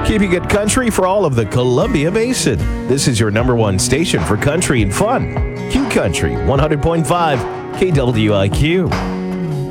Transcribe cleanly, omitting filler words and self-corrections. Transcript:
Keeping it country for all of the Columbia Basin. This is your number one station for country and fun. Q Country 100.5 KWIQ.